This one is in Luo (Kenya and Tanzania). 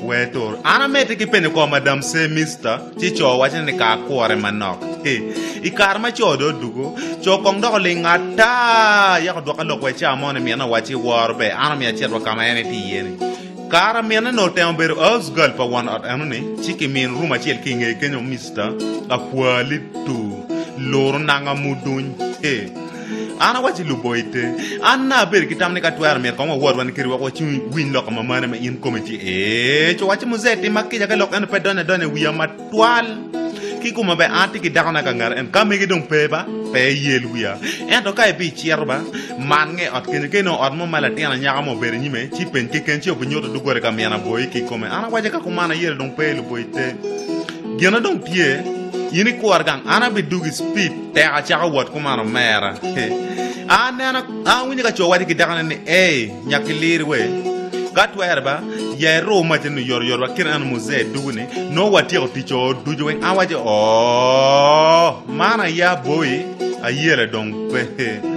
wetor ana mete ki pene ko madam se mister chi cho wache ne ka kore manok i karma cho do dugo cho kong do le ngata ya do ka lokwe cha mo ne mi na wache warbe ana mi ache ro kama ene ti yene kara mi na no tem ber os girl pa one out anu ne chiki min ruma chel kinge kenyo mister akwali tu loro nanga mudun ana wachi luboite anna ber kitamne ka twar mer ko wor wan kiri wako chi win lok mamana ma in committee cho wachi muzeti makija ka lok an pedone done wiya matwal ki kuma be anti ki dakana ka ngar en kam gi dong peba pe yel wiya en to kai bi chierba man nge ot ken no ot mo mala tiana nya mo ber nyime chi pen ki ken chi obu nyoto du gore ka miana boy ki come ana wachi ka kuma na yel dong pe luboite gena dong tie yini kuargang ana be dugi speed te a cha wat kuma no mera ana wini ka cho wadi ki dakana ni nyakilir we gatwerba ye roma tenu yor wa kin an muze duguni no wati o ticho duju wen awaje mana ya boy a yere dong pe